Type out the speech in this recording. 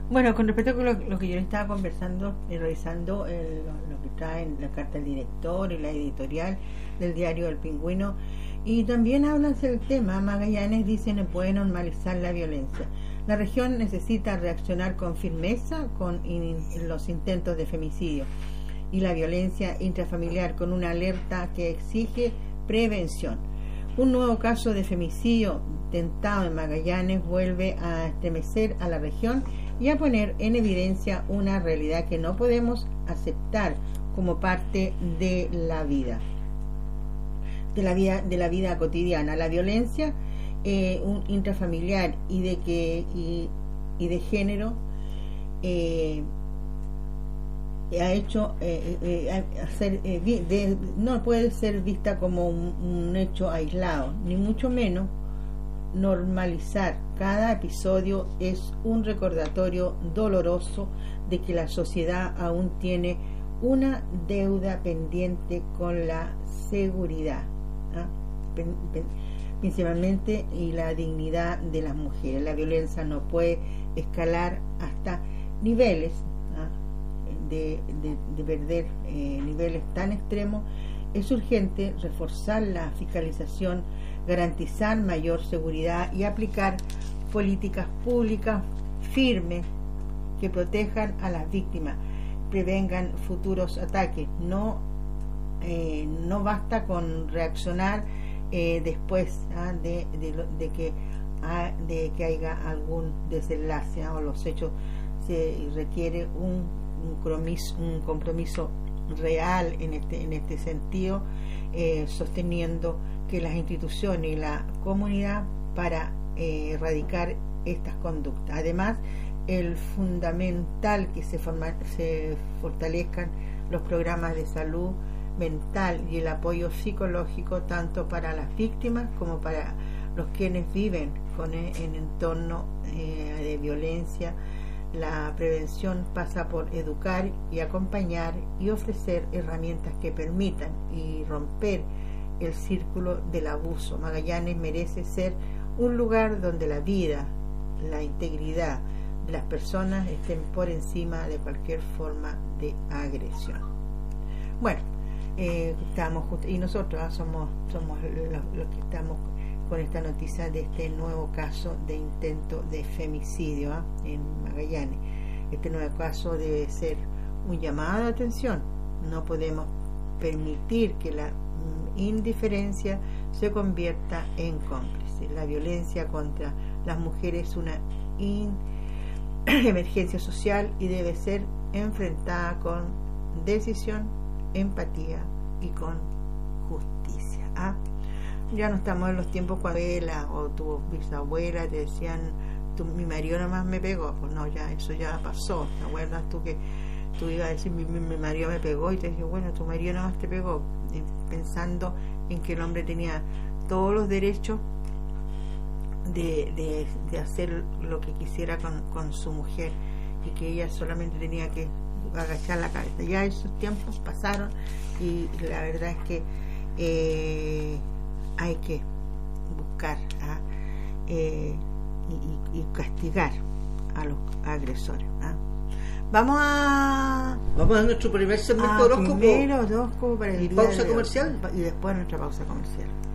Bueno, con respecto a lo que yo le estaba conversando y revisando lo que trae la carta del director y la editorial del diario El Pingüino, y también hablan del tema. Magallanes dice no puede normalizar la violencia. La región necesita reaccionar con firmeza con los intentos de femicidio y la violencia intrafamiliar, con una alerta que exige prevención. Un nuevo caso de femicidio tentado en Magallanes vuelve a estremecer a la región y a poner en evidencia una realidad que no podemos aceptar como parte de la vida cotidiana. La violencia intrafamiliar y de género ha hecho no puede ser vista como un hecho aislado, ni mucho menos. Normalizar cada episodio es un recordatorio doloroso de que la sociedad aún tiene una deuda pendiente con la seguridad, principalmente, y la dignidad de las mujeres. La violencia no puede escalar hasta niveles de perder niveles tan extremos. Es urgente reforzar la fiscalización, garantizar mayor seguridad y aplicar políticas públicas firmes que protejan a las víctimas, prevengan futuros ataques. No basta con reaccionar después de que haya algún desenlace o los hechos. Se requiere un compromiso real en este sentido, sosteniendo que las instituciones y la comunidad para erradicar estas conductas. Además, es fundamental que se fortalezcan los programas de salud mental y el apoyo psicológico tanto para las víctimas como para los quienes viven en entorno de violencia. La prevención pasa por educar y acompañar y ofrecer herramientas que permitan y romper el círculo del abuso. Magallanes merece ser un lugar donde la vida, la integridad de las personas estén por encima de cualquier forma de agresión. Bueno, y nosotros somos los que estamos con esta noticia de este nuevo caso de intento de femicidio en Magallanes. Este nuevo caso debe ser un llamado de atención. No podemos permitir que la indiferencia se convierta en cómplice. La violencia contra las mujeres es una emergencia social y debe ser enfrentada con decisión, empatía y con justicia. Ya no estamos en los tiempos cuando abuela o tu bisabuela te decían mi marido nomás me pegó. Pues no, ya eso ya pasó. ¿Te acuerdas tú que tú ibas a decir mi marido me pegó y te decía bueno, tu marido nomás te pegó, pensando en que el hombre tenía todos los derechos de hacer lo que quisiera con su mujer y que ella solamente tenía que agachar la cabeza. Ya esos tiempos pasaron y la verdad es que hay que buscar y castigar a los agresores. Vamos a nuestro primer segmento horóscopo. Primero horóscopo para el día pausa comercial y después nuestra pausa comercial.